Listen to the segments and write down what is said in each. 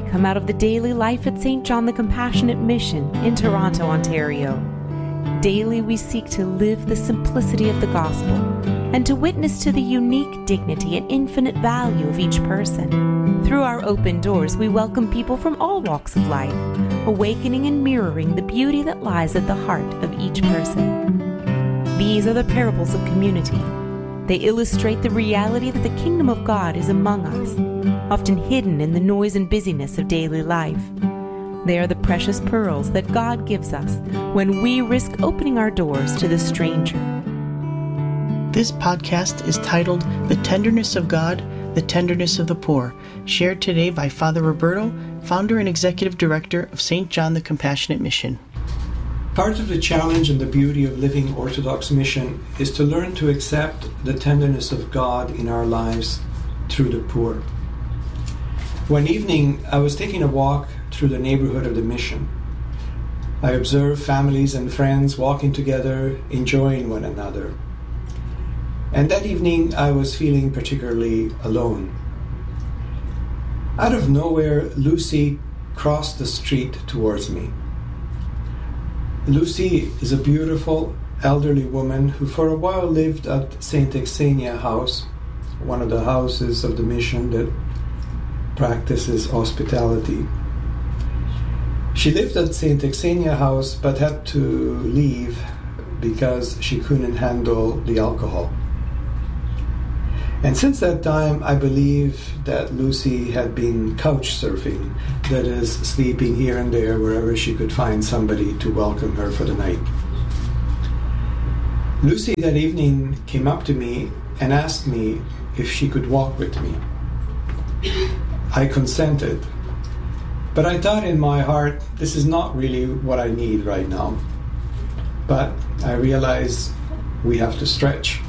come out of the daily life at St. John the Compassionate Mission in Toronto, Ontario. Daily we seek to live the simplicity of the gospel and to witness to the unique dignity and infinite value of each person. Through our open doors, we welcome people from all walks of life, awakening and mirroring the beauty that lies at the heart of each person. These are the parables of community. They illustrate the reality that the kingdom of God is among us, often hidden in the noise and busyness of daily life. They are the precious pearls that God gives us when we risk opening our doors to the stranger. This podcast is titled The Tenderness of God, the Tenderness of the Poor, shared today by Father Roberto, founder and executive director of St. John the Compassionate Mission. Part of the challenge and the beauty of living Orthodox mission is to learn to accept the tenderness of God in our lives through the poor. One evening, I was taking a walk through the neighborhood of the mission. I observed families and friends walking together, enjoying one another. And that evening, I was feeling particularly alone. Out of nowhere, Lucy crossed the street towards me. Lucy is a beautiful elderly woman who for a while lived at St. Xenia House, one of the houses of the mission that practices hospitality. She lived at St. Xenia House but had to leave because she couldn't handle the alcohol. And since that time, I believe that Lucy had been couch surfing, that is, sleeping here and there wherever she could find somebody to welcome her for the night. Lucy that evening came up to me and asked me if she could walk with me. I consented, but I thought in my heart, this is not really what I need right now. But I realized we have to stretch.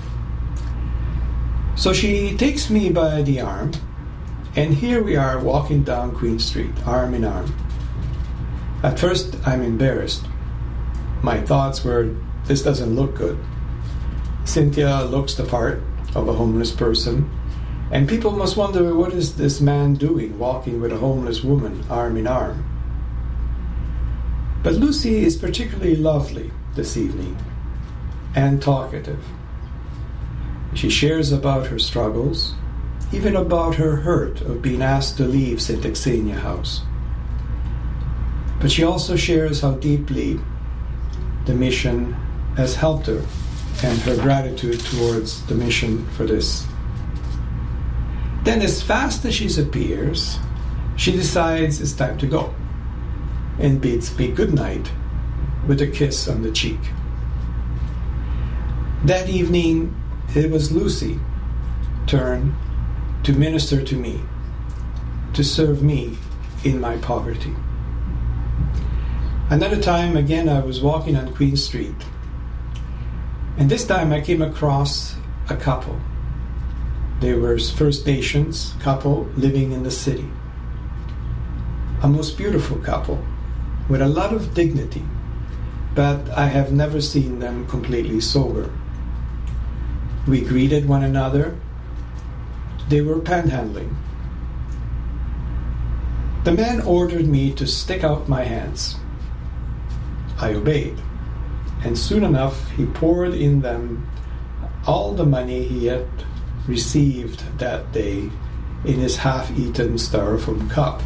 So she takes me by the arm, and here we are walking down Queen Street, arm in arm. At first, I'm embarrassed. My thoughts were, this doesn't look good. Cynthia looks the part of a homeless person, and people must wonder, what is this man doing, walking with a homeless woman, arm in arm? But Lucy is particularly lovely this evening, and talkative. She shares about her struggles, even about her hurt of being asked to leave St. Xenia House. But she also shares how deeply the mission has helped her and her gratitude towards the mission for this. Then, as fast as she appears, she decides it's time to go and bids me good night with a kiss on the cheek. That evening, it was Lucy's turn to minister to me, to serve me in my poverty. Another time, again, I was walking on Queen Street, and this time I came across a couple. They were First Nations couple living in the city. A most beautiful couple with a lot of dignity, but I have never seen them completely sober. We greeted one another. They were panhandling. The man ordered me to stick out my hands. I obeyed, and soon enough he poured in them all the money he had received that day in his half-eaten styrofoam cup.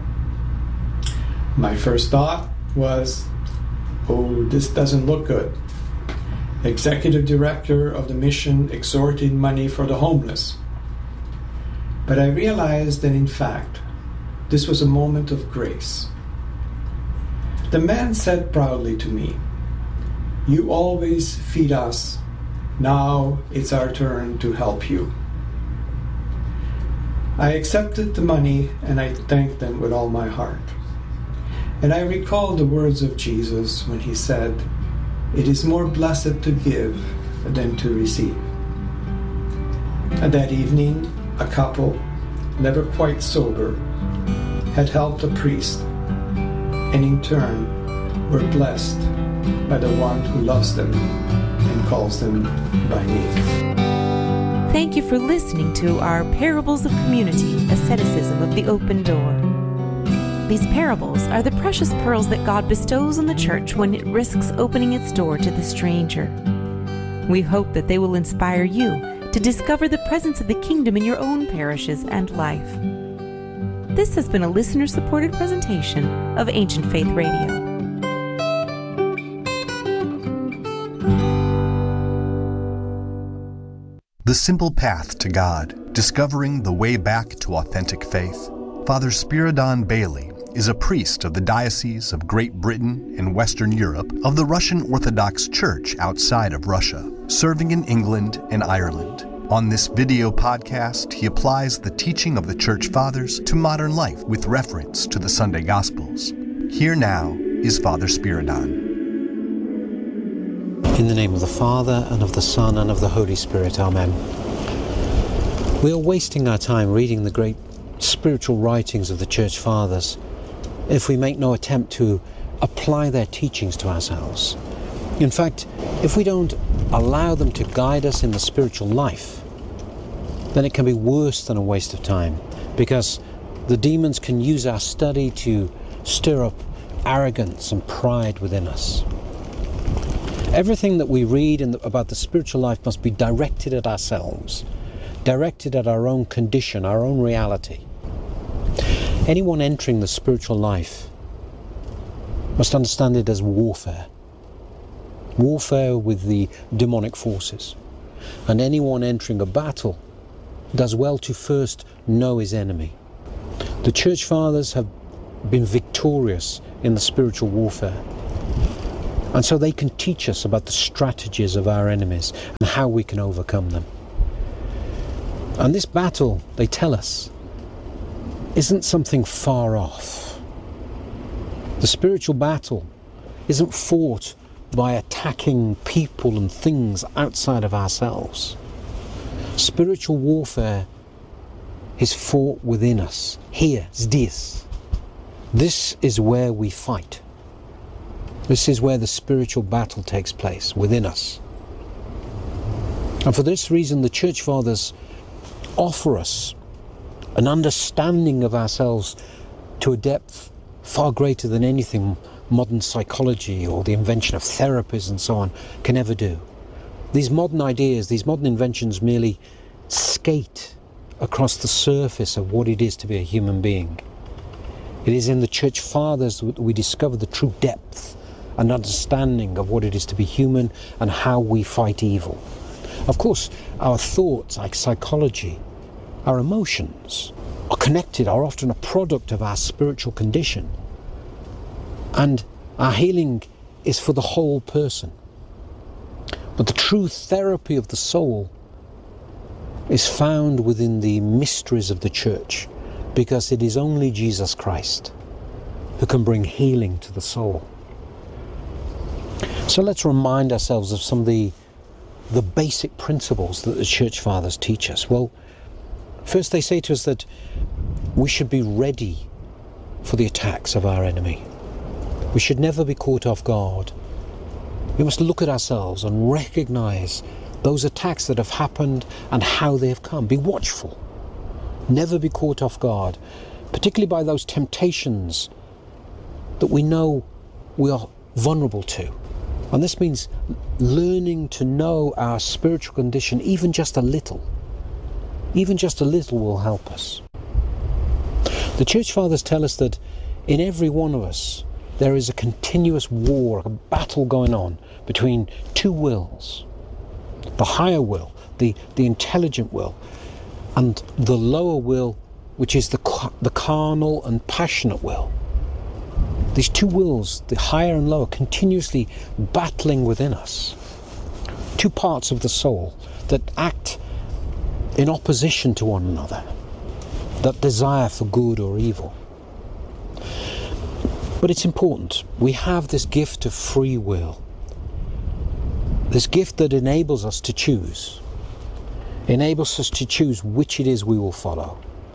My first thought was, oh, this doesn't look good. Executive director of the mission extorting money for the homeless. But I realized that in fact, this was a moment of grace. The man said proudly to me, "You always feed us. Now it's our turn to help you." I accepted the money and I thanked them with all my heart. And I recalled the words of Jesus when he said, "It is more blessed to give than to receive." And that evening, a couple, never quite sober, had helped a priest, and in turn were blessed by the one who loves them and calls them by name. Thank you for listening to our Parables of Community, Asceticism of the Open Door. These parables are the precious pearls that God bestows on the church when it risks opening its door to the stranger. We hope that they will inspire you to discover the presence of the kingdom in your own parishes and life. This has been a listener-supported presentation of Ancient Faith Radio. The Simple Path to God, Discovering the Way Back to Authentic Faith. Father Spiridon Bailey is a priest of the Diocese of Great Britain and Western Europe of the Russian Orthodox Church outside of Russia, serving in England and Ireland. On this video podcast, he applies the teaching of the Church Fathers to modern life with reference to the Sunday Gospels. Here now is Father Spiridon. In the name of the Father, and of the Son, and of the Holy Spirit. Amen. We are wasting our time reading the great spiritual writings of the Church Fathers if we make no attempt to apply their teachings to ourselves. In fact, if we don't allow them to guide us in the spiritual life, then it can be worse than a waste of time, because the demons can use our study to stir up arrogance and pride within us. Everything that we read about the spiritual life must be directed at ourselves, directed at our own condition, our own reality. Anyone entering the spiritual life must understand it as warfare. Warfare with the demonic forces. And anyone entering a battle does well to first know his enemy. The Church Fathers have been victorious in the spiritual warfare. And so they can teach us about the strategies of our enemies and how we can overcome them. And this battle, they tell us, isn't something far off. The spiritual battle isn't fought by attacking people and things outside of ourselves. Spiritual warfare is fought within us. Here, zdis. This is where we fight. This is where the spiritual battle takes place, within us. And for this reason, the Church Fathers offer us an understanding of ourselves to a depth far greater than anything modern psychology or the invention of therapies and so on can ever do. These modern ideas, these modern inventions merely skate across the surface of what it is to be a human being. It is in the Church Fathers that we discover the true depth and understanding of what it is to be human and how we fight evil. Of course, our thoughts, our psychology, our emotions are connected, are often a product of our spiritual condition. And our healing is for the whole person. But the true therapy of the soul is found within the mysteries of the Church, because it is only Jesus Christ who can bring healing to the soul. So let's remind ourselves of some of the basic principles that the Church Fathers teach us. Well, first they say to us that we should be ready for the attacks of our enemy. We should never be caught off guard. We must look at ourselves and recognize those attacks that have happened and how they have come. Be watchful. Never be caught off guard, particularly by those temptations that we know we are vulnerable to. And this means learning to know our spiritual condition even just a little. Even just a little will help us. The Church Fathers tell us that in every one of us there is a continuous war, a battle going on between two wills. The higher will, the intelligent will, and the lower will, which is the carnal and passionate will. These two wills, the higher and lower, continuously battling within us. Two parts of the soul that act in opposition to one another, that desire for good or evil. But it's important. We have this gift of free will. This gift that enables us to choose. Enables us to choose which it is we will follow.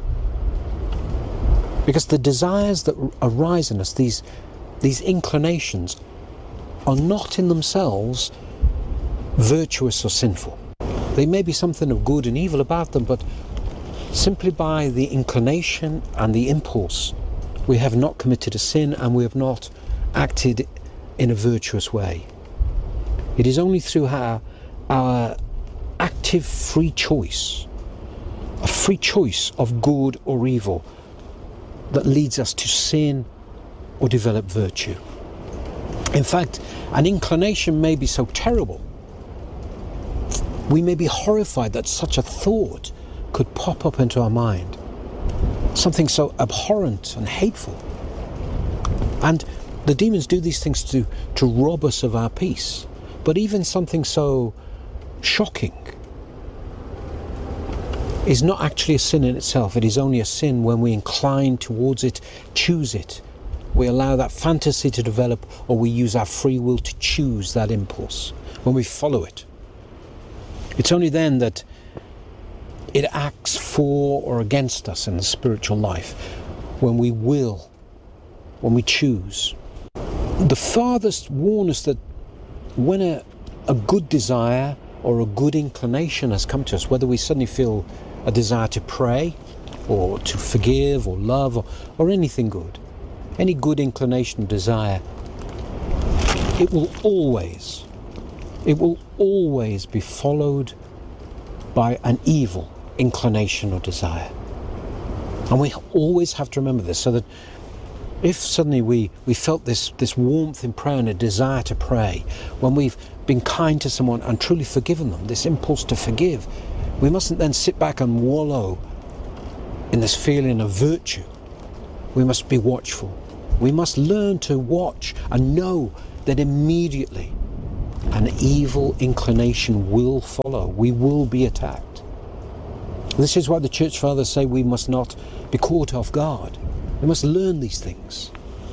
Because the desires that arise in us, these inclinations, are not in themselves virtuous or sinful. They may be something of good and evil about them, but simply by the inclination and the impulse we have not committed a sin and we have not acted in a virtuous way. It is only through our active free choice, a free choice of good or evil, that leads us to sin or develop virtue. In fact, an inclination may be so terrible, we may be horrified that such a thought could pop up into our mind. Something so abhorrent and hateful. And the demons do these things to rob us of our peace. But even something so shocking is not actually a sin in itself. It is only a sin when we incline towards it, choose it. We allow that fantasy to develop, or we use our free will to choose that impulse. When we follow it. It's only then that it acts for or against us in the spiritual life, when we will, when we choose. The fathers warn us that when a good desire or a good inclination has come to us, whether we suddenly feel a desire to pray or to forgive or love or anything good, any good inclination or desire, it will always be followed by an evil inclination or desire. And we always have to remember this, so that if suddenly we felt this warmth in prayer and a desire to pray, when we've been kind to someone and truly forgiven them, this impulse to forgive, we mustn't then sit back and wallow in this feeling of virtue. We must be watchful. We must learn to watch and know that immediately an evil inclination will follow. We will be attacked. This is why the Church Fathers say we must not be caught off guard. We must learn these things.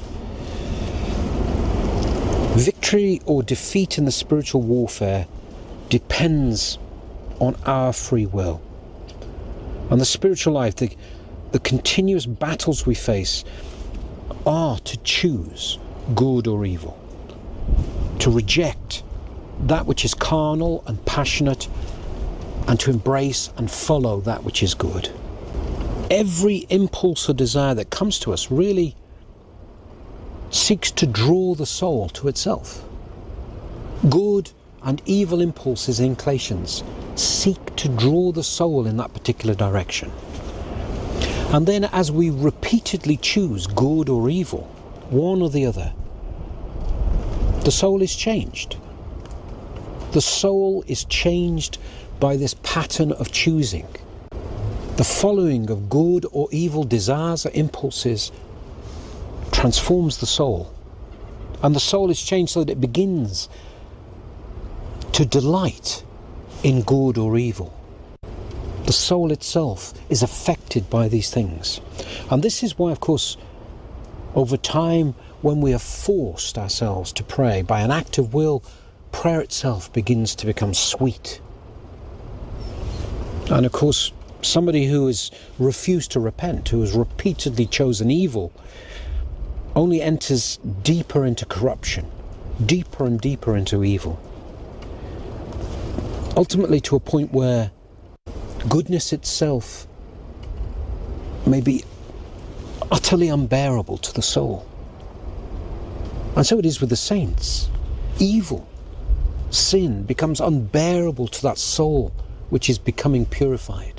Victory or defeat in the spiritual warfare depends on our free will. And the spiritual life, the continuous battles we face are to choose good or evil, to reject that which is carnal and passionate, and to embrace and follow that which is good. Every impulse or desire that comes to us really seeks to draw the soul to itself. Good and evil impulses and inclinations seek to draw the soul in that particular direction. And then as we repeatedly choose good or evil, one or the other, the soul is changed. The soul is changed by this pattern of choosing. The following of good or evil desires or impulses transforms the soul. And the soul is changed so that it begins to delight in good or evil. The soul itself is affected by these things. And this is why, of course, over time, when we have forced ourselves to pray by an act of will, prayer itself begins to become sweet. And of course, somebody who has refused to repent, who has repeatedly chosen evil, only enters deeper into corruption, deeper and deeper into evil. Ultimately to a point where goodness itself may be utterly unbearable to the soul. And so it is with the saints. Evil, sin becomes unbearable to that soul which is becoming purified.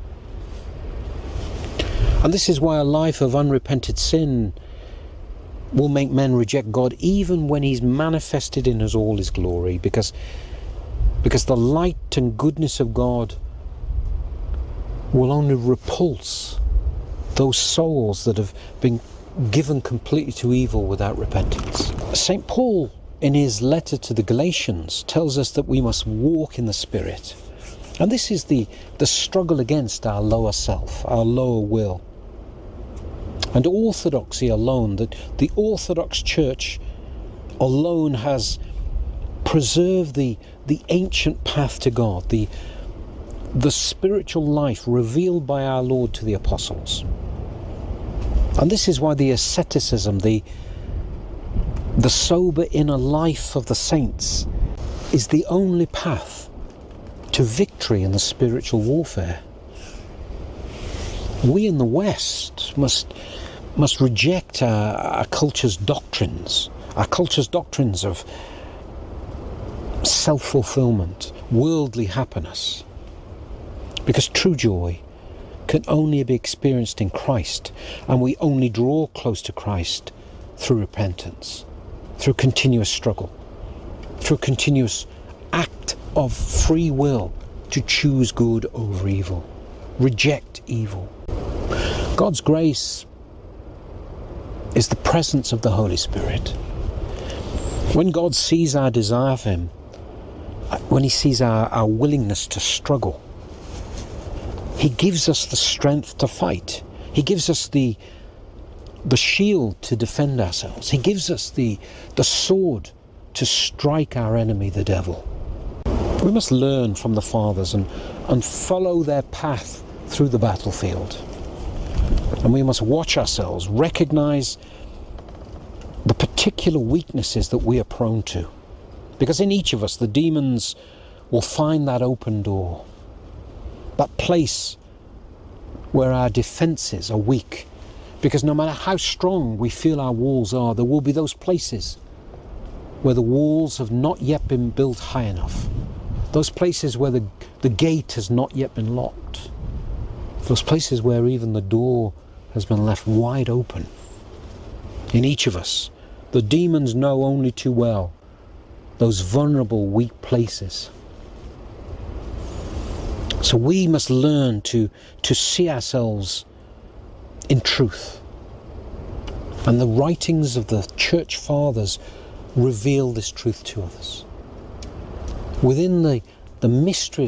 And this is why a life of unrepented sin will make men reject God even when he's manifested in all his glory, because the light and goodness of God will only repulse those souls that have been given completely to evil without repentance. St. Paul, in his letter to the Galatians, tells us that we must walk in the Spirit. And this is the struggle against our lower self, our lower will. And orthodoxy alone, that the Orthodox Church alone has preserved the ancient path to God, the spiritual life revealed by our Lord to the apostles. And this is why the asceticism, the sober inner life of the saints is the only path to victory in the spiritual warfare. We in the West must must reject our culture's doctrines of self-fulfillment, worldly happiness. Because true joy can only be experienced in Christ, and we only draw close to Christ through repentance, through continuous struggle, through continuous act of free will to choose good over evil, reject evil. God's grace is the presence of the Holy Spirit. When God sees our desire for Him, when He sees our willingness to struggle, He gives us the strength to fight. He gives us the shield to defend ourselves. He gives us the sword to strike our enemy, the devil. We must learn from the fathers and follow their path through the battlefield. And we must watch ourselves, recognize the particular weaknesses that we are prone to. Because in each of us, the demons will find that open door, that place where our defenses are weak. Because no matter how strong we feel our walls are, there will be those places where the walls have not yet been built high enough. Those places where the gate has not yet been locked. Those places where even the door has been left wide open. In each of us, the demons know only too well those vulnerable, weak places. So we must learn to see ourselves in truth. And the writings of the church fathers reveal this truth to us. Within the mysteries